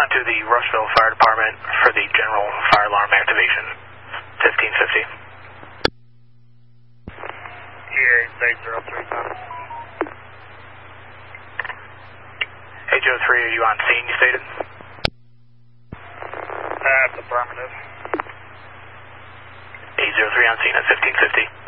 to the Rushville Fire Department for the general fire alarm activation. 1550. EA803. Hey Joe 3, are you on scene, you stated? That's affirmative. 803 on scene at 1550.